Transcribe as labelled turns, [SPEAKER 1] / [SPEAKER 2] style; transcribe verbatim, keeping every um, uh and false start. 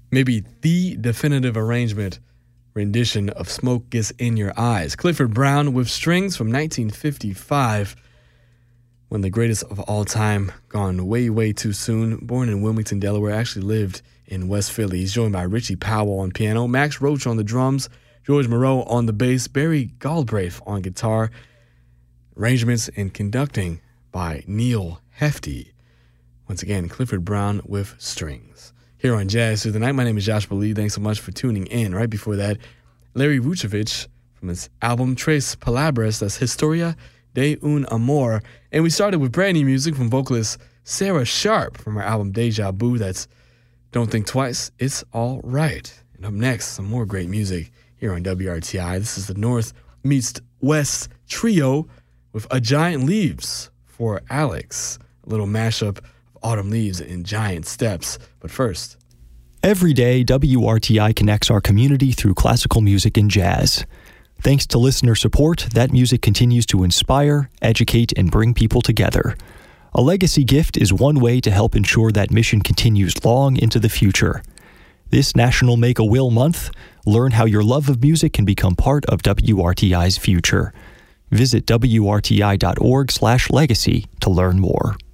[SPEAKER 1] maybe the definitive arrangement rendition of Smoke Gets in Your Eyes. Clifford Brown with Strings from nineteen fifty-five. One of the greatest of all time, gone way, way too soon. Born in Wilmington, Delaware, actually lived in West Philly. He's joined by Richie Powell on piano, Max Roach on the drums, George Moreau on the bass, Barry Galbraith on guitar. Arrangements and conducting by Neil Hefti. Once again, Clifford Brown with Strings. Here on Jazz Through the Night, my name is Joshua Lee. Thanks so much for tuning in. Right before that, Larry Vucevic from his album Tres Palabras, that's Historia de un Amor. And we started with brand new music from vocalist Sarah Sharp from her album Deja Vu. That's Don't Think Twice, It's All Right. And up next, some more great music here on W R T I. This is the North Meets West Trio with A Giant Leaves for Alex. A little mashup of Autumn Leaves and Giant Steps. But first,
[SPEAKER 2] every day, W R T I connects our community through classical music and jazz. Thanks to listener support, that music continues to inspire, educate, and bring people together. A legacy gift is one way to help ensure that mission continues long into the future. This National Make-A-Will Month, learn how your love of music can become part of W R T I's future. Visit W R T I dot org slash legacy to learn more.